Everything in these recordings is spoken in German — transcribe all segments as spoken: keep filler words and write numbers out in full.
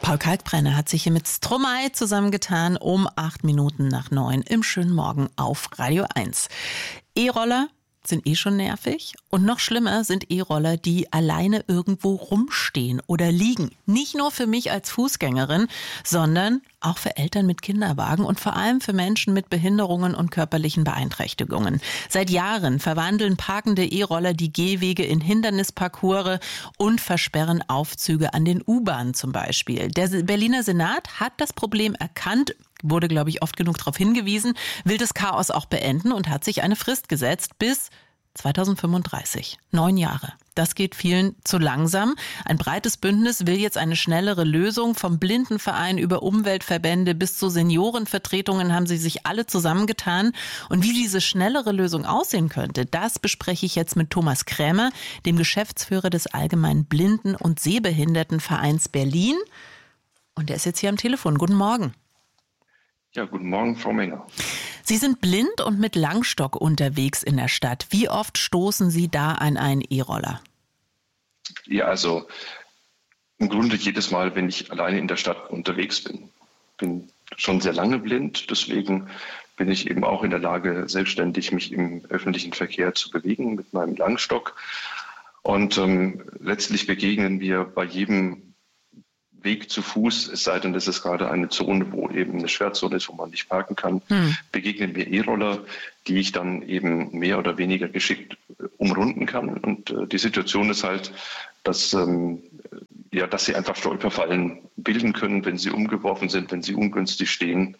Paul Kalkbrenner hat sich hier mit Stromae zusammengetan um acht Minuten nach neun im schönen Morgen auf Radio eins. E-Roller sind eh schon nervig und noch schlimmer sind E-Roller, die alleine irgendwo rumstehen oder liegen. Nicht nur für mich als Fußgängerin, sondern auch für Eltern mit Kinderwagen und vor allem für Menschen mit Behinderungen und körperlichen Beeinträchtigungen. Seit Jahren verwandeln parkende E-Roller die Gehwege in Hindernisparcours und versperren Aufzüge an den U-Bahnen zum Beispiel. Der Berliner Senat hat das Problem erkannt, wurde, glaube ich, oft genug darauf hingewiesen, will das Chaos auch beenden und hat sich eine Frist gesetzt bis zweitausendfünfunddreißig. Neun Jahre. Das geht vielen zu langsam. Ein breites Bündnis will jetzt eine schnellere Lösung. Vom Blindenverein über Umweltverbände bis zu Seniorenvertretungen haben sie sich alle zusammengetan. Und wie diese schnellere Lösung aussehen könnte, das bespreche ich jetzt mit Thomas Krämer, dem Geschäftsführer des Allgemeinen Blinden- und Sehbehindertenvereins Berlin. Und der ist jetzt hier am Telefon. Guten Morgen. Ja, guten Morgen, Frau Menger. Sie sind blind und mit Langstock unterwegs in der Stadt. Wie oft stoßen Sie da an einen E-Roller? Ja, also im Grunde jedes Mal, wenn ich alleine in der Stadt unterwegs bin. Bin schon sehr lange blind, deswegen bin ich eben auch in der Lage, selbstständig mich im öffentlichen Verkehr zu bewegen mit meinem Langstock. Und ähm, letztlich begegnen wir bei jedem Weg zu Fuß, es sei denn, das ist gerade eine Zone, wo eben eine Sperrzone ist, wo man nicht parken kann, hm. begegnen mir E-Roller, die ich dann eben mehr oder weniger geschickt umrunden kann. Und äh, die Situation ist halt, dass, ähm, ja, dass sie einfach Stolperfallen bilden können, wenn sie umgeworfen sind, wenn sie ungünstig stehen.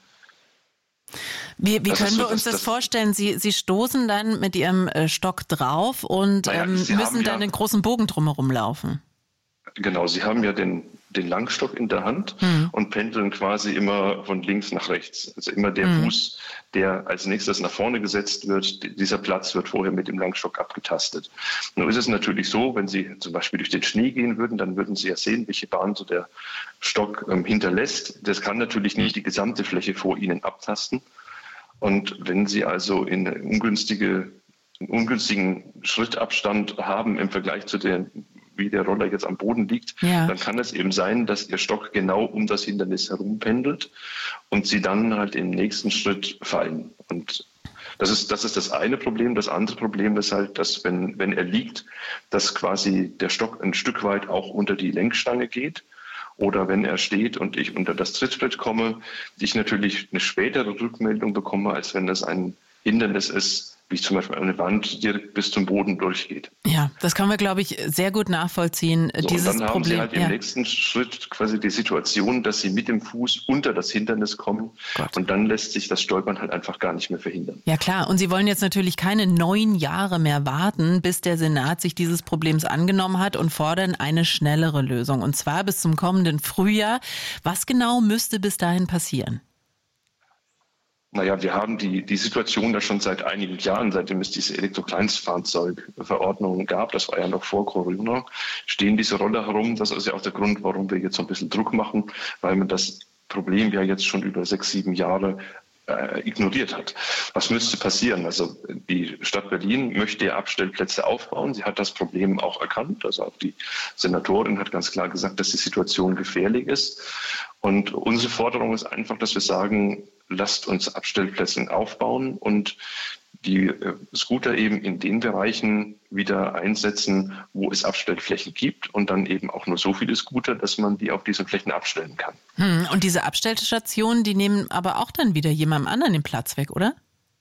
Wie, wie können so, wir uns das, das vorstellen? Sie, Sie stoßen dann mit Ihrem äh, Stock drauf und ja, ähm, müssen dann ja, einen großen Bogen drumherum laufen. Genau, Sie haben ja den, den Langstock in der Hand hm. und pendeln quasi immer von links nach rechts. Also immer der hm. Fuß, der als nächstes nach vorne gesetzt wird, dieser Platz wird vorher mit dem Langstock abgetastet. Nun ist es natürlich so, wenn Sie zum Beispiel durch den Schnee gehen würden, dann würden Sie ja sehen, welche Bahn so der Stock ähm, hinterlässt. Das kann natürlich nicht die gesamte Fläche vor Ihnen abtasten. Und wenn Sie also in eine ungünstige, einen ungünstigen Schrittabstand haben im Vergleich zu der, wie der Roller jetzt am Boden liegt, ja. dann kann es eben sein, dass Ihr Stock genau um das Hindernis herum pendelt und Sie dann halt im nächsten Schritt fallen. Und das ist, das ist das eine Problem. Das andere Problem ist halt, dass wenn, wenn er liegt, dass quasi der Stock ein Stück weit auch unter die Lenkstange geht. Oder wenn er steht und ich unter das Trittbrett komme, ich natürlich eine spätere Rückmeldung bekomme, als wenn das ein Hindernis ist, wie zum Beispiel eine Wand direkt bis zum Boden durchgeht. Ja, das können wir, glaube ich, sehr gut nachvollziehen, so, dieses und dann haben Problem. Sie halt ja. im nächsten Schritt quasi die Situation, dass Sie mit dem Fuß unter das Hindernis kommen Gott. und dann lässt sich das Stolpern halt einfach gar nicht mehr verhindern. Ja klar, und Sie wollen jetzt natürlich keine neun Jahre mehr warten, bis der Senat sich dieses Problems angenommen hat und fordern eine schnellere Lösung. Und zwar bis zum kommenden Frühjahr. Was genau müsste bis dahin passieren? Naja, wir haben die, die Situation ja schon seit einigen Jahren, seitdem es diese Elektrokleinstfahrzeugverordnung gab, das war ja noch vor Corona, stehen diese Roller herum. Das ist ja auch der Grund, warum wir jetzt so ein bisschen Druck machen, weil man das Problem ja jetzt schon über sechs, sieben Jahre äh, ignoriert hat. Was müsste passieren? Also die Stadt Berlin möchte ja Abstellplätze aufbauen. Sie hat das Problem auch erkannt. Also auch die Senatorin hat ganz klar gesagt, dass die Situation gefährlich ist. Und unsere Forderung ist einfach, dass wir sagen, lasst uns Abstellplätze aufbauen und die äh, Scooter eben in den Bereichen wieder einsetzen, wo es Abstellflächen gibt und dann eben auch nur so viele Scooter, dass man die auf diesen Flächen abstellen kann. Hm, und diese Abstellstationen, die nehmen aber auch dann wieder jemandem anderen den Platz weg, oder?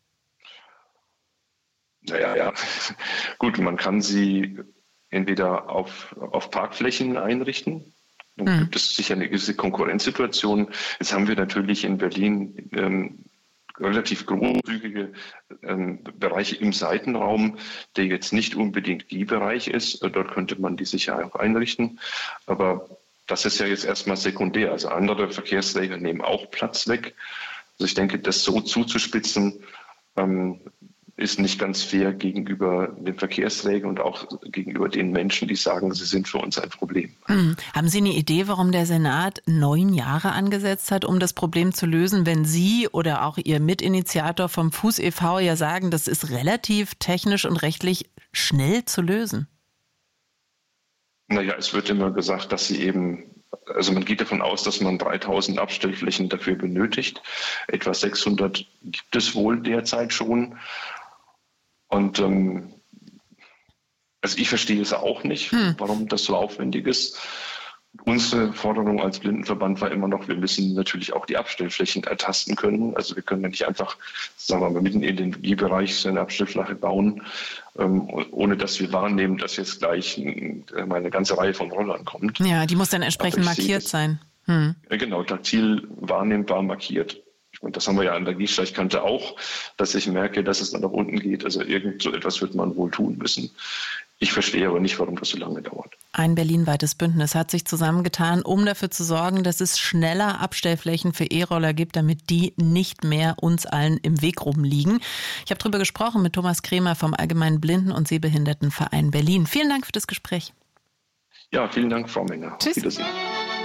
Naja, ja. Gut, man kann sie entweder auf, auf Parkflächen einrichten. Dann hm. gibt es sicher eine gewisse Konkurrenzsituation. Jetzt haben wir natürlich in Berlin ähm, relativ großzügige ähm, Bereiche im Seitenraum, der jetzt nicht unbedingt Gehbereich ist. Dort könnte man die sicher auch einrichten. Aber das ist ja jetzt erstmal sekundär. Also andere Verkehrsträger nehmen auch Platz weg. Also ich denke, das so zuzuspitzen, ähm, ist nicht ganz fair gegenüber den Verkehrsträgern und auch gegenüber den Menschen, die sagen, sie sind für uns ein Problem. Hm. Haben Sie eine Idee, warum der Senat neun Jahre angesetzt hat, um das Problem zu lösen, wenn Sie oder auch Ihr Mitinitiator vom Fuß e V ja sagen, das ist relativ technisch und rechtlich schnell zu lösen? Naja, es wird immer gesagt, dass sie eben Also man geht davon aus, dass man dreitausend Abstellflächen dafür benötigt. Etwa sechshundert gibt es wohl derzeit schon. Und ähm, also ich verstehe es auch nicht, hm. warum das so aufwendig ist. Unsere Forderung als Blindenverband war immer noch, wir müssen natürlich auch die Abstellflächen ertasten können. Also wir können ja nicht einfach, sagen wir mal, mitten in den Gehbereich so eine Abstellfläche bauen, ähm, ohne dass wir wahrnehmen, dass jetzt gleich ein, eine ganze Reihe von Rollern kommt. Ja, die muss dann entsprechend markiert sein. Hm. Ja, genau, taktil wahrnehmbar markiert. Und das haben wir ja an der Gehsteigkante auch, dass ich merke, dass es dann nach unten geht. Also irgend so etwas wird man wohl tun müssen. Ich verstehe aber nicht, warum das so lange dauert. Ein berlinweites Bündnis hat sich zusammengetan, um dafür zu sorgen, dass es schneller Abstellflächen für E-Roller gibt, damit die nicht mehr uns allen im Weg rumliegen. Ich habe darüber gesprochen mit Thomas Kremer vom Allgemeinen Blinden- und Sehbehindertenverein Berlin. Vielen Dank für das Gespräch. Ja, vielen Dank, Frau Menger. Tschüss. Auf Wiedersehen.